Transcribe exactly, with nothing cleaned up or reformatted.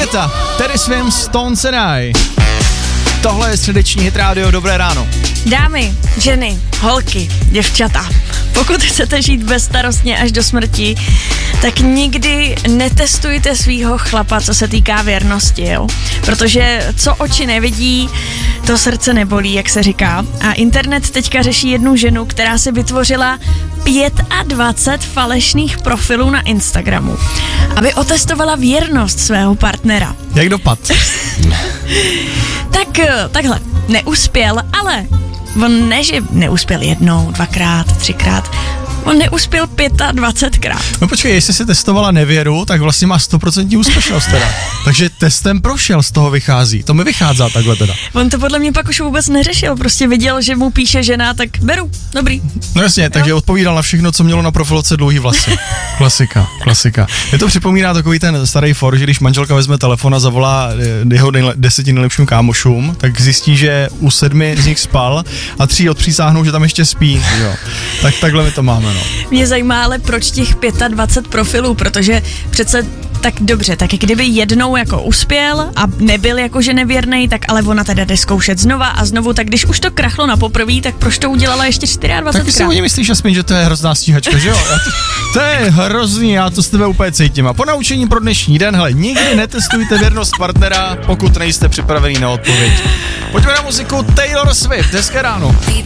Guetta, Teddy Swims, Stones and I. Tohle je středeční hit rádio, dobré ráno. Dámy, ženy, holky, děvčata, pokud chcete žít bezstarostně až do smrti, tak nikdy netestujte svýho chlapa, co se týká věrnosti, jo? Protože co oči nevidí, to srdce nebolí, jak se říká. A internet teďka řeší jednu ženu, která si vytvořila dvacet pět falešných profilů na Instagramu, aby otestovala věrnost svého partnera. Jak dopad? Tak takhle, neuspěl, ale on ne, že neuspěl jednou, dvakrát, třikrát, on neuspěl dvacet pětkrát. No počkej, jestli si testovala nevěru, tak vlastně má sto procent úspěšnost teda. Takže testem prošel, z toho vychází. To mi vychází takhle teda. On to podle mě pak už vůbec neřešil, prostě viděl, že mu píše žena, tak beru, dobrý. No jasně, jo. Takže odpovídal na všechno, co mělo na profilovce dlouhý vlasy. Klasika, klasika. Je to připomíná takový ten starý for, že když manželka vezme telefon a zavolá jeho nejle, deseti nejlepším kámošům, tak zjistí, že u sedmi z nich spal a tří odpřísáhnou, že tam ještě spí. Jo. Tak takhle my to máme, no. Mě zajímá ale proč těch dvacet pět profilů, protože přece tak dobře, tak kdyby jednou jako uspěl a nebyl jakože nevěrnej, tak ale ona teda jde zkoušet znova a znovu, tak když už to krachlo na poprvé, tak proč to udělala ještě dvacet čtyři krát? Tak si oni myslíš, Jasmin, že to je hrozná stíhačka, že jo? To, to je hrozný, já to s tebe úplně cítím. A po naučení pro dnešní den, hele, nikdy netestujte věrnost partnera, pokud nejste připravený na odpověď. Pojďme na muziku Taylor Swift, hezké ráno.